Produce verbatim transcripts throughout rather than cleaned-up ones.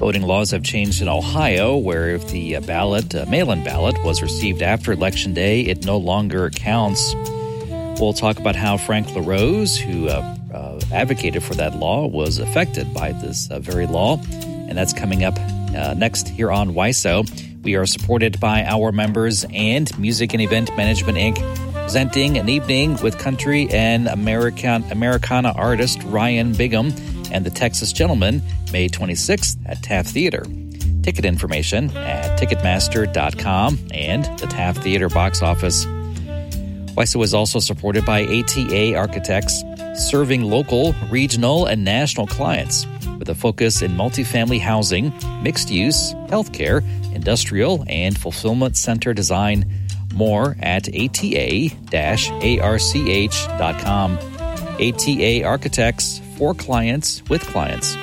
Voting laws have changed in Ohio, where if the ballot, uh, mail-in ballot, was received after Election Day, it no longer counts. We'll talk about how Frank LaRose, who uh, uh, advocated for that law, was affected by this uh, very law. And that's coming up uh, next here on Y S O. We are supported by our members and Music and Event Management, Incorporated, presenting an evening with country and American Americana artist Ryan Bigham and the Texas Gentlemen, May twenty-sixth at Taft Theater. Ticket information at Ticketmaster dot com and the Taft Theater box office. Y S O is also supported by A T A Architects, serving local, regional, and national clients with a focus in multifamily housing, mixed use, healthcare, industrial, and fulfillment center design. More at A T A arch dot com. A T A Architects, for clients, with clients.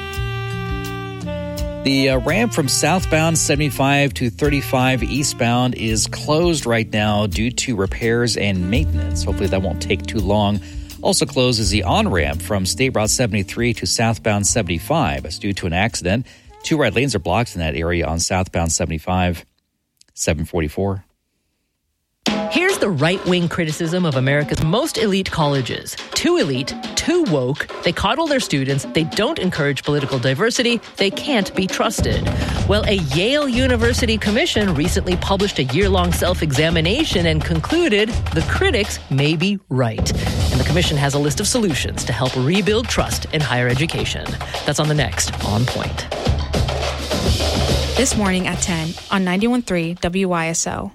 The uh, ramp from southbound seventy-five to thirty-five eastbound is closed right now due to repairs and maintenance. Hopefully that won't take too long. Also closed is the on-ramp from State Route seventy-three to southbound seventy-five. It's due to an accident. Two right lanes are blocked in that area on southbound seventy-five. seven forty-four. Here's the right-wing criticism of America's most elite colleges. Too elite, too woke, they coddle their students, they don't encourage political diversity, they can't be trusted. Well, a Yale University commission recently published a year-long self-examination and concluded the critics may be right. And the commission has a list of solutions to help rebuild trust in higher education. That's on the next On Point. This morning at ten on ninety-one point three W Y S O.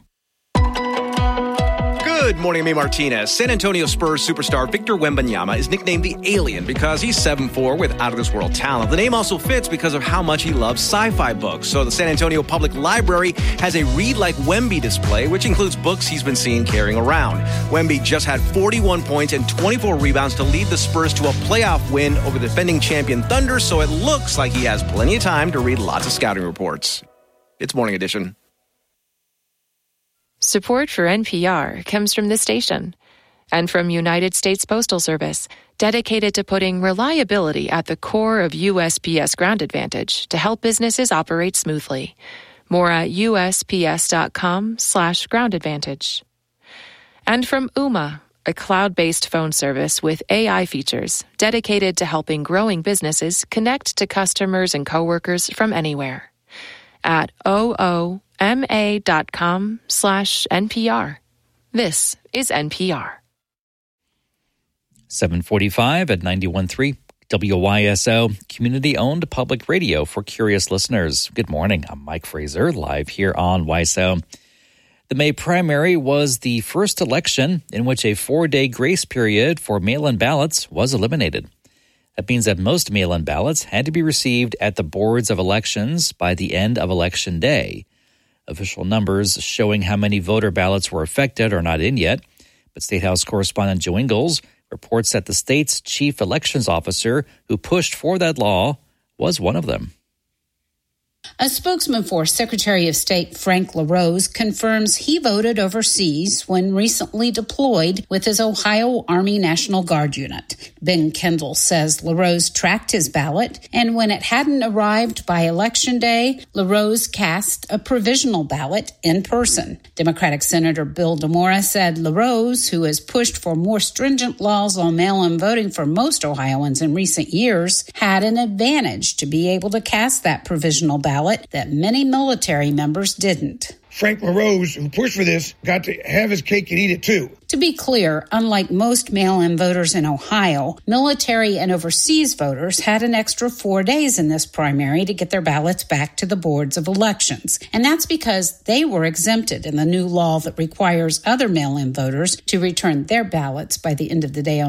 Good morning, I'm A. Martinez. San Antonio Spurs superstar Victor Wembanyama is nicknamed the Alien because he's seven foot four with out-of-this-world talent. The name also fits because of how much he loves sci-fi books. So the San Antonio Public Library has a Read Like Wemby display, which includes books he's been seen carrying around. Wemby just had forty-one points and twenty-four rebounds to lead the Spurs to a playoff win over the defending champion Thunder, so it looks like he has plenty of time to read lots of scouting reports. It's Morning Edition. Support for N P R comes from this station and from United States Postal Service, dedicated to putting reliability at the core of U S P S Ground Advantage to help businesses operate smoothly. More at usps.com slash ground advantage. And from Ooma, a cloud-based phone service with A I features dedicated to helping growing businesses connect to customers and coworkers from anywhere. At ooma dot com slash NPR. This is N P R. seven forty-five at ninety-one point three W Y S O, community-owned public radio for curious listeners. Good morning. I'm Mike Fraser, live here on Y S O. The May primary was the first election in which a four-day grace period for mail-in ballots was eliminated. That means that most mail-in ballots had to be received at the boards of elections by the end of Election Day. Official numbers showing how many voter ballots were affected are not in yet, but State House correspondent Joe Ingles reports that the state's chief elections officer who pushed for that law was one of them. A spokesman for Secretary of State Frank LaRose confirms he voted overseas when recently deployed with his Ohio Army National Guard unit. Ben Kendall says LaRose tracked his ballot, and when it hadn't arrived by Election Day, LaRose cast a provisional ballot in person. Democratic Senator Bill DeMora said LaRose, who has pushed for more stringent laws on mail-in voting for most Ohioans in recent years, had an advantage to be able to cast that provisional ballot that many military members didn't. Frank LaRose, who pushed for this, got to have his cake and eat it too. To be clear, unlike most mail-in voters in Ohio, military and overseas voters had an extra four days in this primary to get their ballots back to the boards of elections. And that's because they were exempted in the new law that requires other mail-in voters to return their ballots by the end of the day on